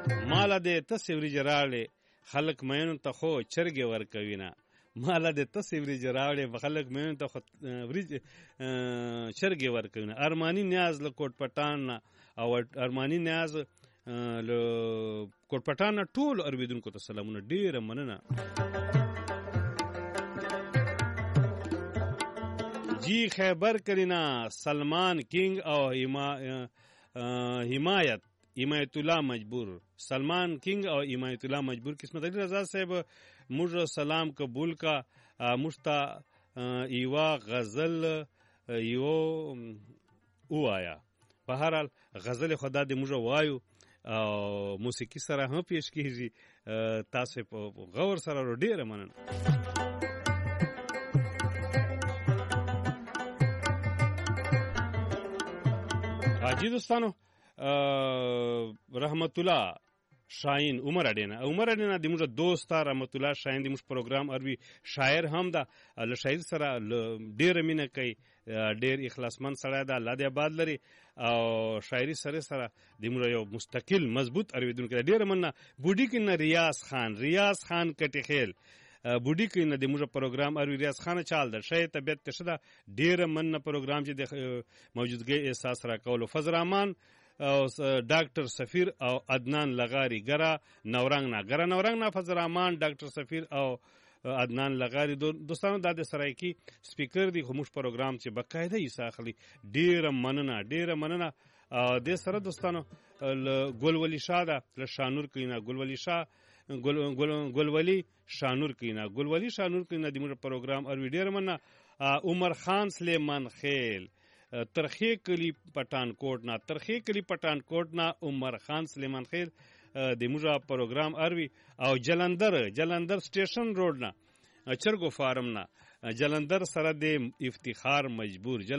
ماله دې تسې وریجې راوړې خلک مینو ته خو چرګې ورکوي نه ماله دې تسې وریجې راوړې خلک مینو ته خو چرګې ورکوي نه ارماني نیاز له کوټ پټان نه او ارماني نیاز له کوټ پټان نه ټولو اورېدونکو ته سلامونه ډېره مننه جی خیبر کرینا سلمان کینگ او حمایت الله مجبور سلمان کینگ او حمایت الله مجبور قسمت علی رضا صاحب موږ سلام قبول کا مشتا ایوا غزل یو وایا په هر حال غزل خدا دې موږ وایو او موسیقي سره هم پیش کیږي تاسو په غور سره ډیره مننه حاجی دوستانو رحمت الله شاهین عمر اډینا د موږ دوست رحمت الله شاهین د موږ پروګرام اروي شاعر هم ده له شاعر سره ډیر مینه کوي ډیر اخلاصمن سره ده الله دې آباد لري او شاعري سره د موږ یو مستقل مضبوط ارویدونکو ډیر مننه بوډی کې نه ریاض خان کټی خیل بوډی کې نه د موږ پروګرام اروي ریاض خان چال ده شې طبيعت تشدا ډیر مننه پروګرام چې د موجودګۍ احساس را کول فضل رحمان او ډاکټر سفیر او عدنان لغاری ګرا نورنګ نه فضل رحمان ډاکټر سفیر او عدنان لغاری دوستانو د سرایکی سپیکر دی خموش پروګرام چې بقاعده یې ساخلی ډیره مننه د سره دوستانو ګلولی شاده له شانور کینا ګلولی شانور کینا د موږ پروګرام اور ډیر مننه عمر خان سلیمان خیل ترخی کلی پټان کوټ نه عمر خان سلیمان خیل د موږ پروګرام اروي او جلندر سټیشن روډ نه چرګو فارم نه جلندر سره د افتخار مجبور د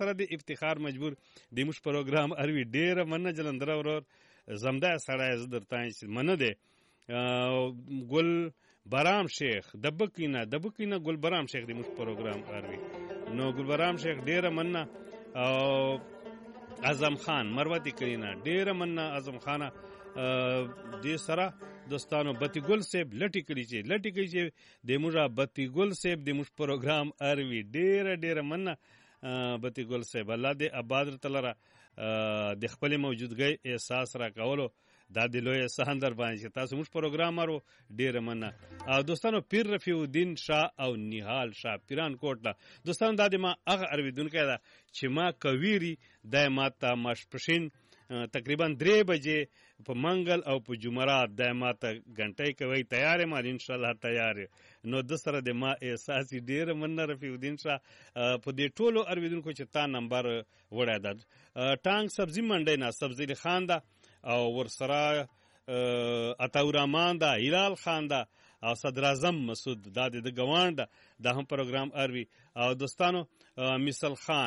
موږ پروګرام اروي ډیر مننه جلندر ورور زمدا سره درتاین مننه ده ګل برام شیخ دبکینا ګل برام شیخ د موږ پروګرام اروي نو ګل برام شیخ ډیر مننه او اعظم خان مروتی کرینا ډیر مننه اعظم خانه د سره دوستانو بتی ګل صاحب لټی کړي چې د موږ بتی ګل صاحب د موږ پروګرام اروي ډیر مننه بتی ګل صاحب الله دې آباد تلره د خپل موجودګۍ احساس را کولو دا د لوی احسان در باندې تاسو موږ پروګرام ورو ډیر مننه او دوستانو پیر رفیع الدین شاه او نهال شاه پیران کوټه دوستانو دا د ما هغه ارویدونکو ده چې ما کویری د ماته مشپشین تقریبا 3 بجې په منګل او په جمعرات د ماته غنټۍ کوي تیار ما ان شاء الله تیار نو د سره د ما احساس ډیر مننه رفیع الدین شاه په دې ټولو ارویدونکو چې تا نمبر وړه ده ټانګ سبزی منډی نه سبزی خان ده او ورسره عطاورحمان ده هلال خان ده او صدر اعظم مسعود دا د ګوان ده د هم پروګرام اروي او دوستانو مثال خان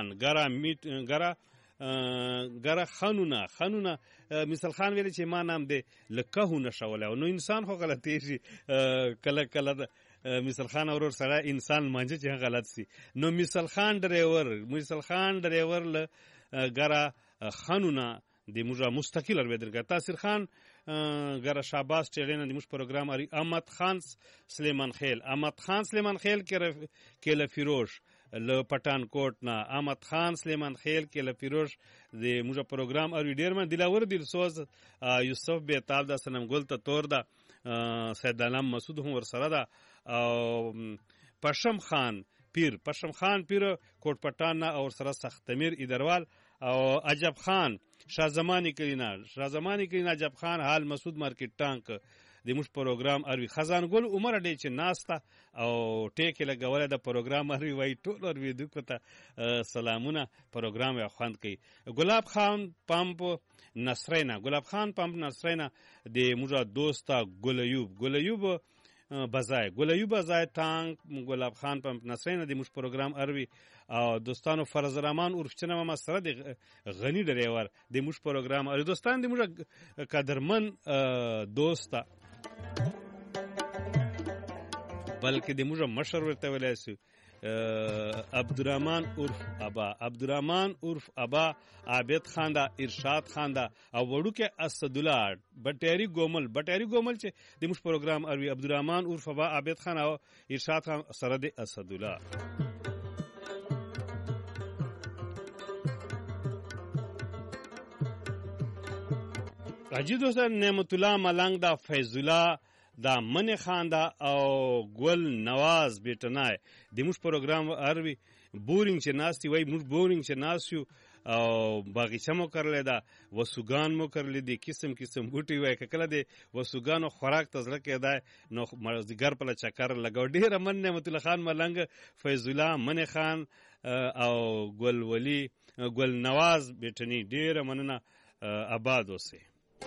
ګره خانونه مثال خان ویل چې ما نام دی لکهونه شوله نو انسان خو غلطی شي کله مثال خان اورور سره انسان مانځي چې غلط سي نو مثال خان ډرایور له ګره خانونه د موږ مستقل ارویدل تاثیر خان ګره شاباس چیرې د موږ پروګرام اړ احمد خان سلیمان خیل کې لفیروش له پټان کوټ نه احمد خان سلیمان خیل کې لفیروش د موږ پروګرام اړ ډیر من دلاور دل سوز یوسف بیتاب د سنم ګل ته تور ده سید علم مسعود هم ور سره ده او پشم خان پیر کوټ پټان نه او سره سختمیر ایدروال او عجب خان شاه زمانی کرینا عجب خان حال مسعود مارکیټ ټانک د موږ پروګرام اروي خزان ګل عمر ډې چې ناستا او ټیک لګول د پروګرام اروي وای ټول اروي دغه ته سلامونه پروګرام یې خوند کوي ګلاب خان پمپ نصرینا د موږ دوستا ګلیوب بزای تانک ګلاب خان پمپ نصرینا د موږ پروګرام اروي او دوستانو فرز رحمان عرف چنه ما سره د غنی ډرایور د موږ پروګرام اروي دوستان د موږ قدرمن دوستا بلکې د موږ مشر ورته ویلای شو عبدالرحمن عرف ابا عابد خان دا ارشاد خان دا او وړوکه اسدالله بټيري ګومل چې د موږ پروګرام اروي عبدالرحمن عرف ابا عابد خان او ارشاد خان سره د اسدالله عجیب دوستان نعمت الله ملنګ دا فیض الله دا من خان دا او ګل نواز بیٹنای د موږ پروګرام اروي بورینګ چې ناستی وای موږ بورینګ چې ناسیو او باغچه مو کرلې دا وسوګان مو کرلې دي قسم بوټي وای کله دي وسوګانو خوراک تزړه کې دا نو مرزګر په چکر لګاو ډیر من نعمت الله خان ملنګ فیض الله من خان او ګل نواز بیٹنی ډیر مننه آباد اوسه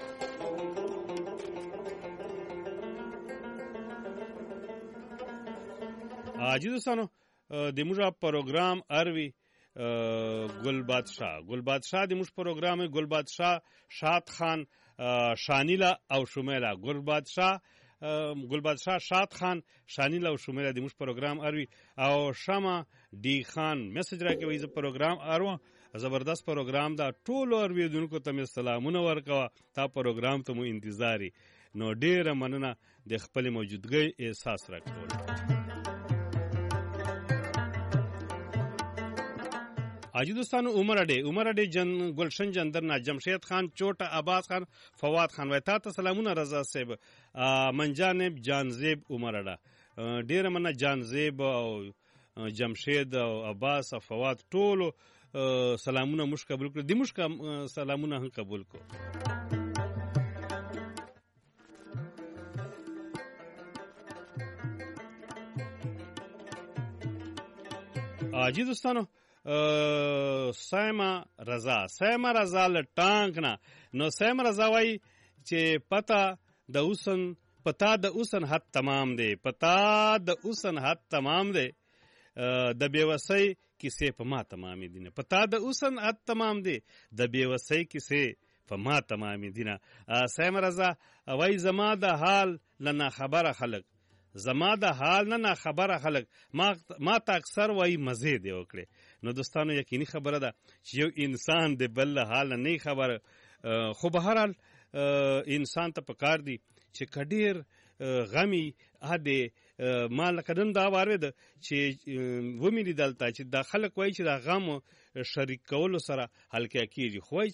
عاجز دوستانو د موږ پروګرام اروي ګل بادشاه د موږ پروګرام ګل بادشاه شاد خان شانیلا او شمیلا ګل بادشاه شاد خان شانیلا او شمیلا د موږ پروګرام اروي او شمع ډي خان میسج راکوي ز پروګرام ارو زبردست پروګرام دا ټول اوریدونکو ته سلامونه ورکوا تا پروګرام ته مو انتظاری نو ډیره مننه د خپل موجودګۍ احساس راکول عاجز دوستانو عمر اډې گلشن جندرنا جمشید خان چوټه عباس خان فواد خان وای تا سلامونه رضا صاحب من جانب جانزیب عمر اډه ډیر مننه جانزیب او جمشید او عباس او فواد ټولو سلامونه مش قبول کړ د مش سلامونه هم قبول کو عاجز دوستانو سایما رضا لټانګ نه نو سایما رضا وای چې پتا د اوسن حد تمام دی د بیوسۍ کیسې په ما تمامې دي نه پتا د اوسن حد تمام دی د بیوسۍ کیسې په ما تمامې دي نه سایما رضا وای زما د حال نه خبره خلک ما ته اکثر وای مزه دی وکړي نو دوستانو یقیني خبره ده چې یو انسان د بل حال نه خبره خو به هر حال انسان ته پکار دی چې کډیر غمی اده مال کدن دا وارد چې ومني دلته چې د خلک وای چې دا غم شریک کول سره حل کیږي خو